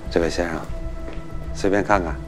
这位先生，随便看看。